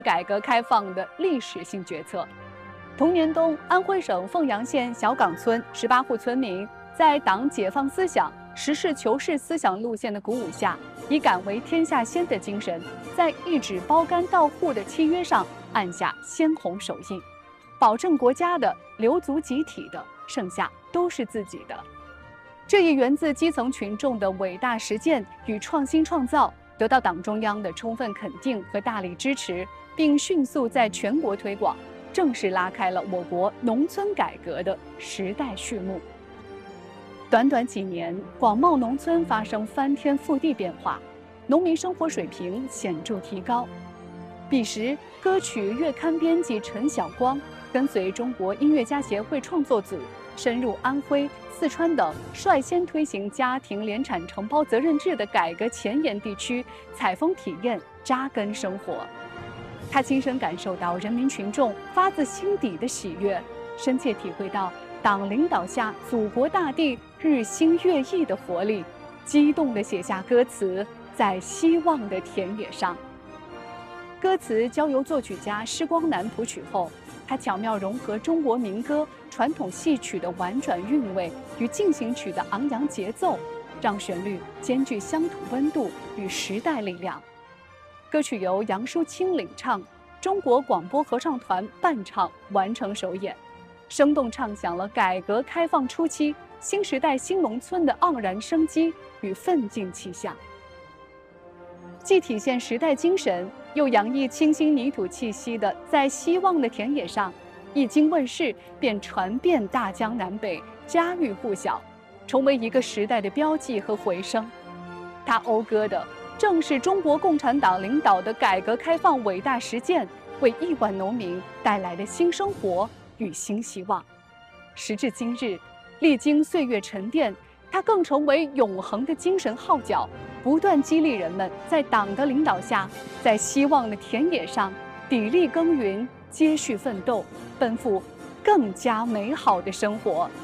改革开放的历史性决策。同年冬，安徽省凤阳县小岗村18户村民在党解放思想、实事求是思想路线的鼓舞下，以敢为天下先的精神，在一纸包干到户的契约上按下鲜红手印，保证国家的、留足集体的，剩下都是自己的。这一源自基层群众的伟大实践与创新创造，得到党中央的充分肯定和大力支持，并迅速在全国推广，正式拉开了我国农村改革的时代序幕。短短几年，广袤农村发生翻天覆地变化，农民生活水平显著提高。彼时，歌曲月刊编辑陈晓光跟随中国音乐家协会创作组深入安徽、四川等率先推行家庭联产承包责任制的改革前沿地区，采风体验、扎根生活。他亲身感受到人民群众发自心底的喜悦，深切体会到党领导下祖国大地日新月异的活力，激动地写下歌词《在希望的田野上》。歌词交由作曲家施光南谱曲后，他巧妙融合中国民歌传统戏曲的婉转韵味与进行曲的昂扬节奏，让旋律兼具乡土温度与时代力量。歌曲由杨淑清领唱，中国广播合唱团伴唱完成首演，生动唱响了改革开放初期新时代新农村的盎然生机与奋进气象，既体现时代精神，又洋溢清新泥土气息的《在希望的田野上》，一经问世便传遍大江南北，家喻户晓，成为一个时代的标记和回声。它讴歌的正是中国共产党领导的改革开放伟大实践为亿万农民带来的新生活与新希望。时至今日，历经岁月沉淀，它更成为永恒的精神号角，不断激励人们在党的领导下，在希望的田野上砥砺耕耘，接续奋斗，奔赴更加美好的生活。